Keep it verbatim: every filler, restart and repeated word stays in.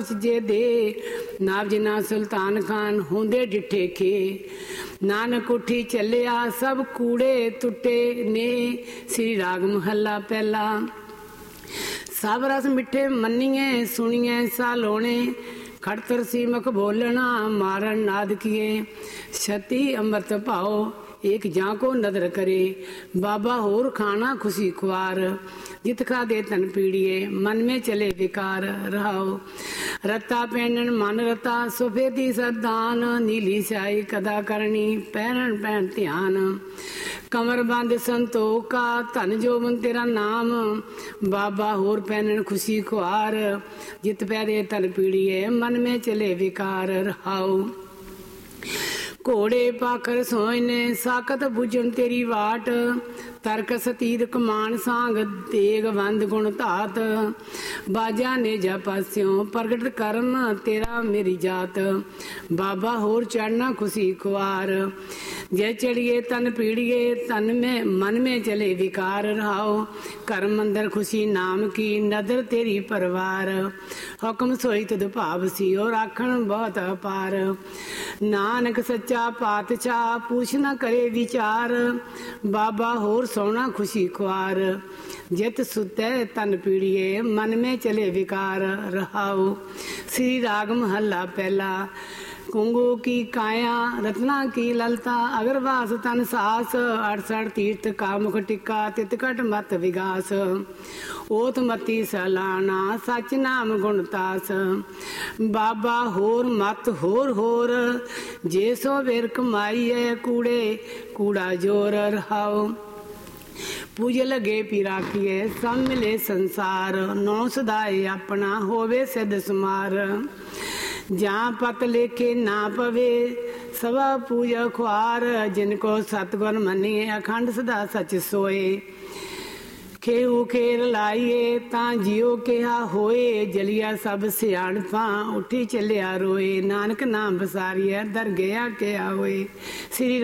ਜੇ ਦੇ ਨਾਬ ਜਿਨਾ ਸੁਲਤਾਨ ਖਾਨ ਹੁੰਦੇ ਡਿੱਠੇ ਕੇ ਨਾਨਕ ਉੱਠੀ ਚੱਲਿਆ ਸਭ ਕੂੜੇ ਟੁੱਟੇ ਨੇ। ਸ੍ਰੀ ਰਾਗ ਮਹੱਲਾ ਪਹਿਲਾ। ਸਭ ਰਸ ਮਿੱਠੇ ਮੰਨੀਏ ਸੁਣੀਏ ਸਾਲੋਣੇ ਖੜਤਰ ਸੀਮਕ ਬੋਲਣਾ ਮਾਰਨ ਨਾਦ ਕੀਏ। ਛਤੀ ਅੰਮ੍ਰਿਤ ਭਾਓ एक जां को नदर करे बाबा होर खाना खुशी खुआर जित खा दे तन पीड़िए मन में चले विकार रहाओ। रत्ता पहनन मन रता सुफेदी सरदान नीली स्याही कदा करनी पहनन पहन ध्यान कमर बंद संतोख का धन जोबन तेरा नाम बाबा होर पहनन खुशी खुआर जित पै दे तन पीड़िए मन में चले विकार रहाओ। घोड़े पाखर सोयने साकत बुझन तेरी वाट तरक सतीद कमान सांग तेग वंद गुण धात बाजा ने जा पास्यों प्रगट करम तेरा मेरी जात बाबा होर चढ़ना खुशी खुआर जय चढ़िए तन पीड़िए तन में मन में चले विकार रहाओ। कर्म अंदर खुशी नाम की नदर तेरी परवार हुक्म सोई तुद भाव सी और आखण बहुत अपार नानक सच्चा पातशाह पूछ न करे विचार बाबा होर सोना खुशी खुआर जित सुतै तन पीड़िए मन में चले विकार रहाओ। श्री राग महला पहला। कुंगो की काया रत्ना की ललता अगरवास तन सास अड़सठ तीर्थ का मुख टिक्का तितकट मत विगास ओत मती सलाना सच नाम गुणतास बाबा होर मत होर होर जे सो वेर कमाई है कूड़े कूड़ा जोर रहाओ। पूज लगे पिराखिए सब मिले संसार नौ सदाए अपना होवे सिद्ध समार जहाँ पत लेखे ना पवे सवा पूजा खुआर जिनको सतगुर मनिए अखंड सदा सच सोए खेऊ खेर लाइए ता जियो केहा होए जलिया सब सियाणपा उठी चलिया रोए नानक नाम बसारिया दर गया क्या होए। श्री